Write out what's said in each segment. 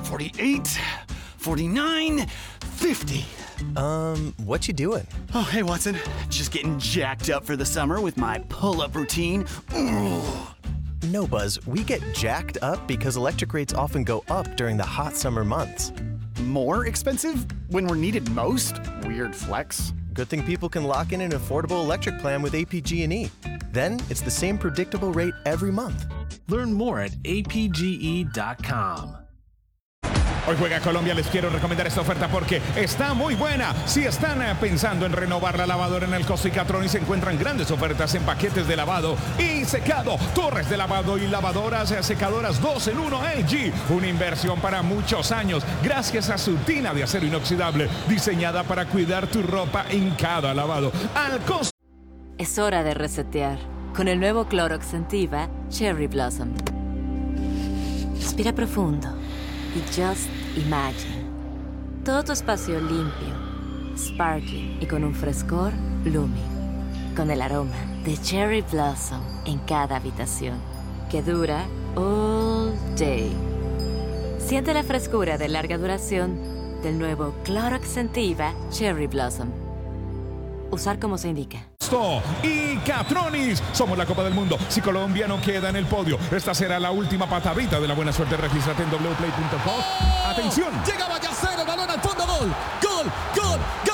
48, 49, 50. What you doing? Oh, hey, Watson. Just getting jacked up for the summer with my pull-up routine. Ooh. No, Buzz, we get jacked up because electric rates often go up during the hot summer months. More expensive when we're needed most? Weird flex. Good thing people can lock in an affordable electric plan with APG&E. Then it's the same predictable rate every month. Learn more at apge.com. Hoy juega Colombia, les quiero recomendar esta oferta porque está muy buena. Si están pensando en renovar la lavadora en el Costa y Catroni, se encuentran grandes ofertas en paquetes de lavado y secado, torres de lavado y lavadoras secadoras 2 en 1 LG. Una inversión para muchos años gracias a su tina de acero inoxidable diseñada para cuidar tu ropa en cada lavado. Al costo. Es hora de resetear con el nuevo Clorox Scentiva Cherry Blossom. Respira profundo y just imagine. Todo tu espacio limpio, sparkling y con un frescor blooming. Con el aroma de Cherry Blossom en cada habitación, que dura all day. Siente la frescura de larga duración del nuevo Clorox Scentiva Cherry Blossom. Usar como se indica. Y Catronis, somos la Copa del Mundo. Si Colombia no queda en el podio, esta será la última patadita de la buena suerte. Regístrate en wplay.com. Atención. Llegaba Yacer, el balón al fondo, gol, gol, gol, gol.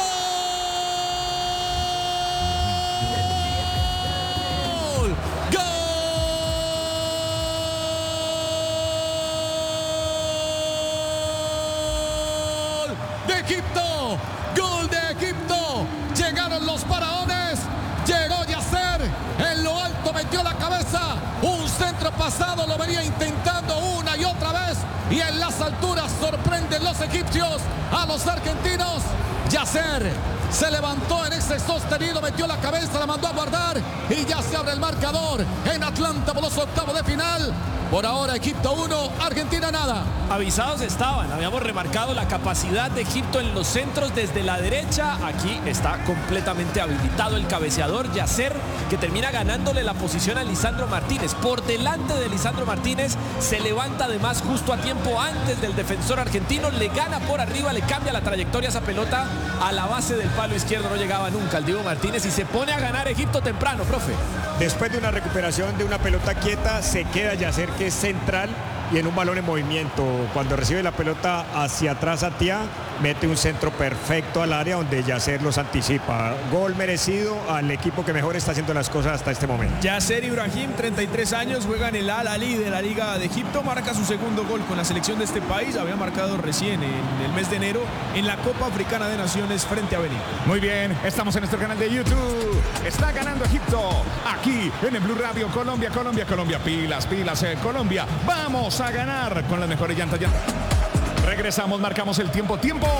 De Egipto, gol de Egipto. Llegaron los faraones, llegó Yacer, en lo alto metió la cabeza, un centro pasado, lo venía intentando una y otra vez, y en las alturas sorprenden los egipcios a los argentinos. Yacer se levantó en ese sostenido, metió la cabeza, la mandó a guardar y ya se abre el marcador en Atlanta por los octavos de final. Por ahora Egipto 1, Argentina nada. Avisados estaban, habíamos remarcado la capacidad de Egipto en los centros desde la derecha. Aquí está completamente habilitado el cabeceador Yacer, que termina ganándole la posición a Lisandro Martínez. Por delante de Lisandro Martínez, se levanta además justo a tiempo antes del defensor argentino, le gana por arriba, le cambia la trayectoria a esa pelota a la base del palo izquierdo, no llegaba nunca el Diego Martínez y se pone a ganar Egipto temprano, profe. Después de una recuperación de una pelota quieta, se queda Yacer, que es central, y en un balón en movimiento. Cuando recibe la pelota hacia atrás Atia, mete un centro perfecto al área donde Yacer los anticipa. Gol merecido al equipo que mejor está haciendo las cosas hasta este momento. Yacer Ibrahim, 33 años, juega en el Al-Ahly de la Liga de Egipto, marca su segundo gol con la selección de este país. Había marcado recién en el mes de enero en la Copa Africana de Naciones frente a Benín. Muy bien, estamos en nuestro canal de YouTube. Está ganando Egipto aquí en el Blue Radio. Colombia, Colombia, Colombia. Pilas, pilas, Colombia. Vamos a ganar con las mejores llantas. Regresamos, marcamos el tiempo.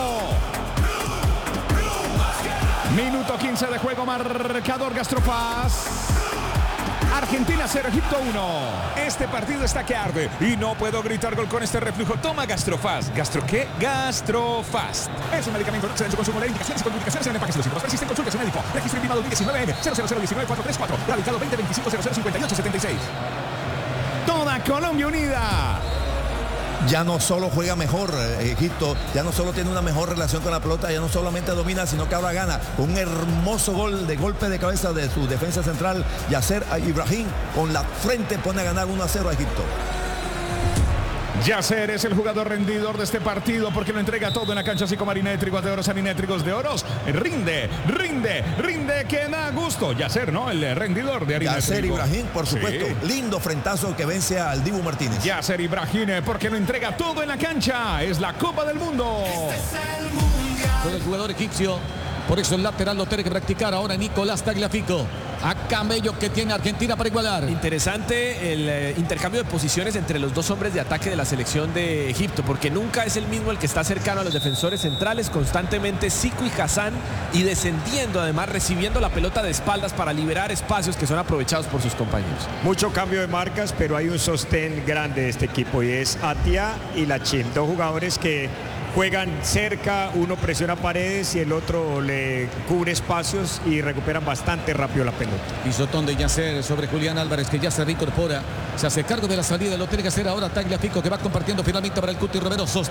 Minuto 15 de juego, marcador Gastrofast. Argentina 0, Egipto 1. Este partido está que arde y no puedo gritar gol con este reflujo. Toma Gastrofast. ¿Gastro qué? Gastrofast. Es un medicamento, no excede en su consumo. Leer indicaciones y contraindicaciones en el empaque. Si los síntomas persisten, consulte a su médico. Registro INVIMA 2019 000194434. Radicado 2025005876. Toda Colombia unida. Ya no solo juega mejor Egipto, ya no solo tiene una mejor relación con la pelota, ya no solamente domina, sino que ahora gana. Un hermoso gol de golpe de cabeza de su defensa central, Yacer Ibrahim, con la frente pone a ganar 1-0 a Egipto. Yacer es el jugador rendidor de este partido porque lo entrega todo en la cancha, así como Arinétricos de Oros, Arinétricos de Oros. Rinde, que da gusto. Yacer, ¿no? El rendidor de Arinétricos. Yacer Ibrahim, por supuesto. Sí. Lindo frentazo que vence al Dibu Martínez. Yacer Ibrahim, porque lo entrega todo en la cancha. Es la Copa del Mundo. Este es el mundial. Con el jugador egipcio. Por eso el lateral lo tiene que practicar ahora Nicolás Tagliafico. A Camello que tiene Argentina para igualar. Interesante el intercambio de posiciones entre los dos hombres de ataque de la selección de Egipto, porque nunca es el mismo el que está cercano a los defensores centrales, constantemente Zico y Hassan, y descendiendo además, recibiendo la pelota de espaldas para liberar espacios que son aprovechados por sus compañeros. Mucho cambio de marcas, pero hay un sostén grande de este equipo y es Atia y Lachim, dos jugadores que juegan cerca, uno presiona paredes y el otro le cubre espacios y recuperan bastante rápido la pelota. Pisotón de Yacer sobre Julián Álvarez, que ya se reincorpora, se hace cargo de la salida, lo tiene que hacer ahora Tagliafico, que va compartiendo finalmente para el Cuti Romero.